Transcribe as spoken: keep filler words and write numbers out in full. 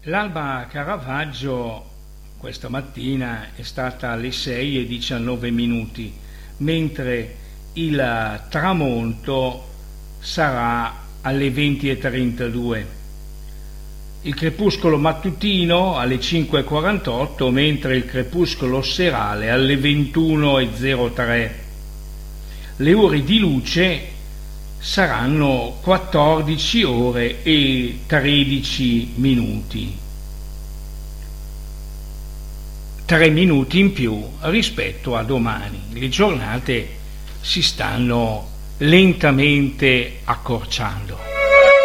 L'alba a Caravaggio questa mattina è stata alle sei e diciannove minuti, mentre il tramonto sarà alle venti e trentadue. Il crepuscolo mattutino alle cinque e quarantotto, mentre il crepuscolo serale alle ventuno e zero tre. Le ore di luce saranno quattordici ore e tredici minuti, tre minuti in più rispetto a domani. Le giornate si stanno lentamente accorciando.